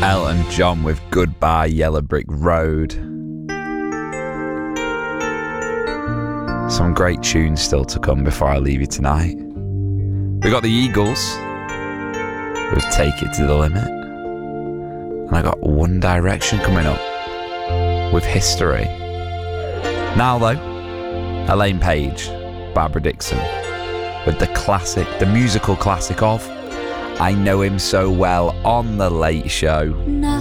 Elton John with Goodbye Yellow Brick Road. Some great tunes still to come before I leave you tonight. We got the Eagles with Take It to the Limit. And I got One Direction coming up with History. Now though, Elaine Page, Barbara Dixon with the classic, the musical classic of I Know Him So Well on The Late Show. Nothing